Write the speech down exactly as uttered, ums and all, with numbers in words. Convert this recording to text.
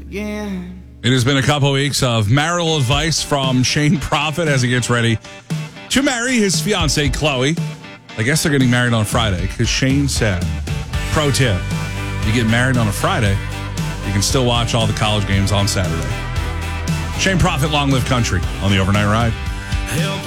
again. It has been a couple weeks of marital advice from Shane Prophet as he gets ready to marry his fiancée, Chloe. I guess they're getting married on Friday because Shane said, pro tip, you get married on a Friday, you can still watch all the college games on Saturday. Shane Prophet, Long Live Country on the Overnight Ride. Help